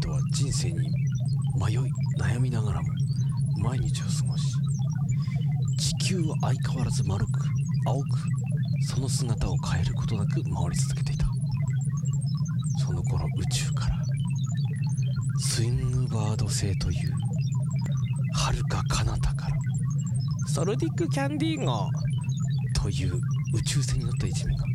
トは人生に迷い悩みながらも毎日を過ごし、地球は相変わらず丸く青くその姿を変えることなく回り続けていた。その頃宇宙からスイングバード星という遥か彼方からソルティックキャンディー号という宇宙船に乗った一味が